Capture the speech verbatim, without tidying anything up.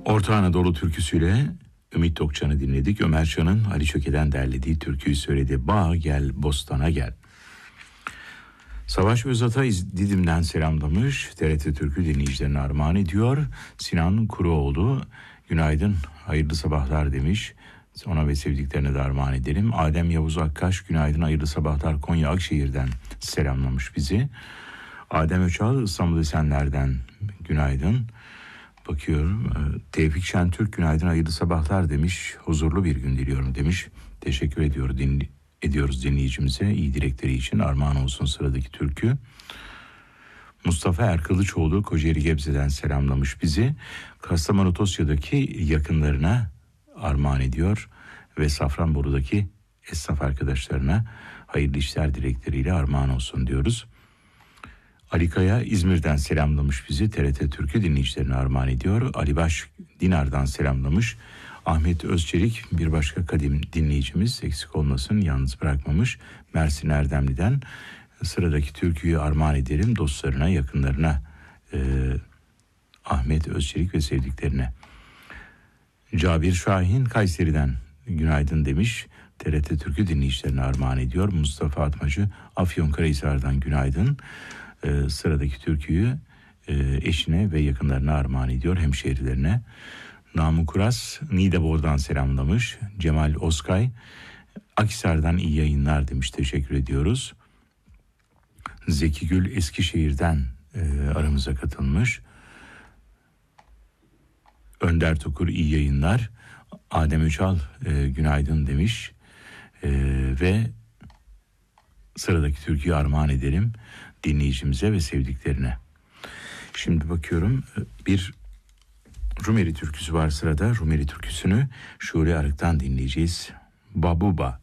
Orta Anadolu türküsüyle Ümit Tokcan'ı dinledik. Ömer Can'ın Ali Çöke'den derlediği türküyü söyledi. Bağ gel, bostana gel. Savaş Özat'a Didim'den selamlamış. T R T Türkü dinleyicilerine armağan ediyor. Sinan Kuruoğlu günaydın, hayırlı sabahlar demiş. Ona ve sevdiklerine de armağan edelim. Adem Yavuz Akkaş günaydın, hayırlı sabahlar, Konya Akşehir'den selamlamış bizi. Adem Öçal İstanbul Esenler'den günaydın. Bakıyorum. Tevfik Şentürk günaydın, hayırlı sabahlar demiş. Huzurlu bir gün diliyorum demiş. Teşekkür ediyor, dinli, ediyoruz dinleyicimize. İyi dilekleri için armağan olsun sıradaki türkü. Mustafa Erkılıçoğlu Kocaeli Gebze'den selamlamış bizi. Kastamonu Tosya'daki yakınlarına armağan ediyor. Ve Safranbolu'daki esnaf arkadaşlarına hayırlı işler dilekleriyle armağan olsun diyoruz. Ali Kaya İzmir'den selamlamış bizi. T R T Türkü dinleyicilerine armağan ediyor. Ali Baş Dinar'dan selamlamış. Ahmet Özçelik bir başka kadim dinleyicimiz, eksik olmasın, yalnız bırakmamış. Mersin Erdemli'den sıradaki türküyü armağan edelim dostlarına, yakınlarına, ee, Ahmet Özçelik ve sevdiklerine. Cabir Şahin Kayseri'den günaydın demiş. T R T Türkü dinleyicilerine armağan ediyor. Mustafa Atmacı Afyonkarahisar'dan günaydın. Ee, sıradaki türküyü e, eşine ve yakınlarına armağan ediyor, hemşehrilerine. Namık Kuras Niğdebor'dan selamlamış. Cemal Oskay Akhisar'dan iyi yayınlar demiş, teşekkür ediyoruz. Zeki Gül Eskişehir'den e, aramıza katılmış. Önder Tokur iyi yayınlar. Adem Öçal e, günaydın demiş. E, ve sıradaki türküyü armağan edelim dinleyicimize ve sevdiklerine. Şimdi bakıyorum, bir Rumeli türküsü var sırada. Rumeli türküsünü Şule Arık'tan dinleyeceğiz. Babuba.